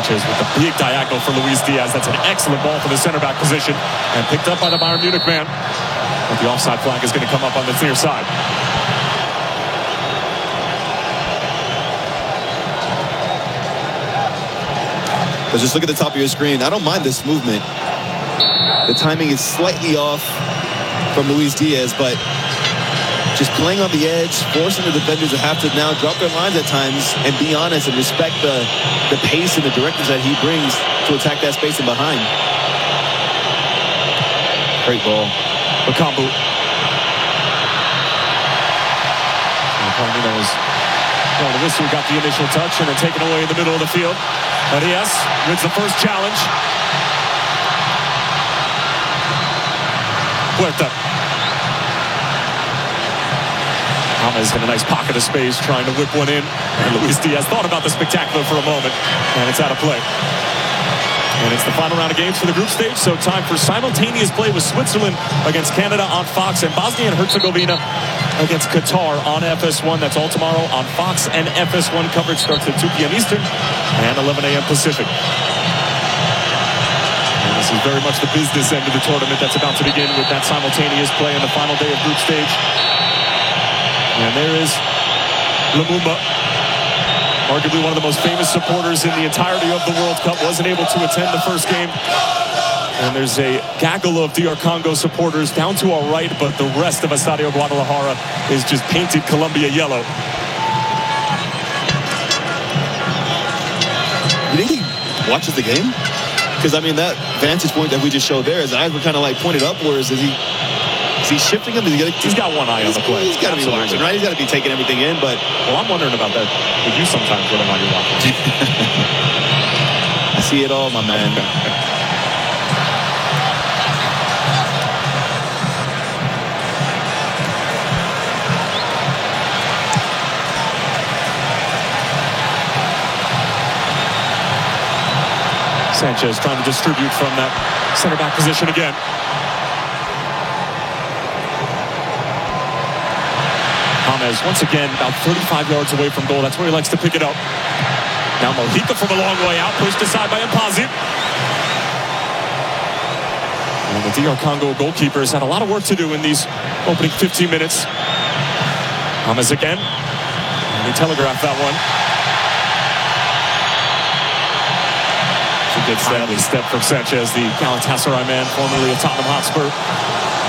Sanchez with the big diagonal for Luis Diaz. That's an excellent ball for the center back position and picked up by the Bayern Munich man. But the offside flag is going to come up on the near side. But just look at the top of your screen. I don't mind this movement. The timing is slightly off from Luis Diaz, but just playing on the edge, forcing the defenders to have to now drop their lines at times and be honest and respect the pace and the directives that he brings to attack that space and behind. Great ball. Bakambu. Palomino is going to this who got the initial touch and then taken away in the middle of the field. Arias wins the first challenge. Puerta. James in a nice pocket of space trying to whip one in. And Luis Diaz thought about the spectacular for a moment. And it's out of play. And it's the final round of games for the group stage. So time for simultaneous play with Switzerland against Canada on Fox and Bosnia and Herzegovina against Qatar on FS1. That's all tomorrow on Fox and FS1. Coverage starts at 2 p.m. Eastern and 11 a.m. Pacific. And this is very much the business end of the tournament that's about to begin with that simultaneous play on the final day of group stage. And there is Lumumba, arguably one of the most famous supporters in the entirety of the World Cup, wasn't able to attend the first game. And there's a gaggle of DR Congo supporters down to our right, but the rest of Estadio Guadalajara is just painted Colombia yellow. You think he watches the game? Because, I mean, that vantage point that we just showed there, his eyes were kind of like pointed upwards. Is he shifting them? He's got one eye on the play. He's got to be watching, right? He's got to be taking everything in, but... Well, I'm wondering about that with you sometimes, whether or not you're watching. I see it all, my man. Sanchez trying to distribute from that center back position again. James once again about 35 yards away from goal. That's where he likes to pick it up. Now Mojica from a long way out, pushed aside by Mpazi. And the DR Congo goalkeeper has had a lot of work to do in these opening 15 minutes. James again. And he telegraphed that one. It's a good step from Sanchez, the Galatasaray man, formerly of Tottenham Hotspur.